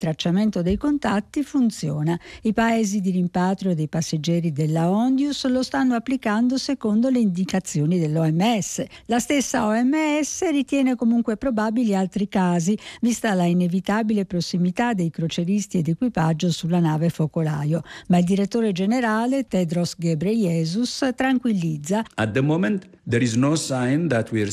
tracciamento dei contatti funziona. I paesi di rimpatrio dei passeggeri della Ondius lo stanno applicando secondo le indicazioni dell'OMS. La stessa OMS ritiene comunque probabili altri casi, vista la inevitabile prossimità dei crocieristi ed equipaggio sulla nave focolaio. Ma il direttore generale Tedros Ghebreyesus tranquillizza. At the moment, there is no sign that we are